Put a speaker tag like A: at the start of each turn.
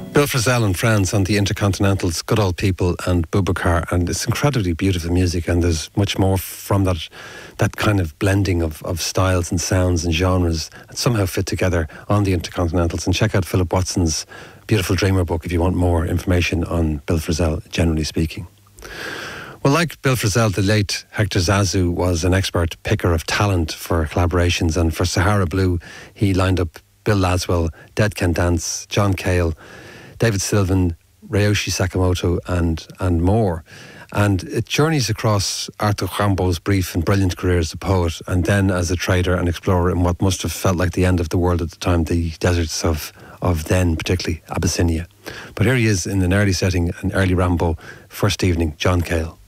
A: Bill Frisell and friends on the Intercontinentals, Good Old People and Boubacar, and it's incredibly beautiful music, and there's much more from that kind of blending of styles and sounds and genres that somehow fit together on the Intercontinentals. And check out Philip Watson's Beautiful Dreamer book if you want more information on Bill Frisell, generally speaking. Well, like Bill Frisell, the late Hector Zazu was an expert picker of talent for collaborations, and for Sahara Blue he lined up Bill Laswell, Dead Can Dance, John Cale, David Sylvan, Ryoshi Sakamoto and more. And it journeys across Arthur Rimbaud's brief and brilliant career as a poet, and then as a trader and explorer in what must have felt like the end of the world at the time, the deserts of then, particularly Abyssinia. But here he is in an early setting, an early Rimbaud, first evening, John Cale.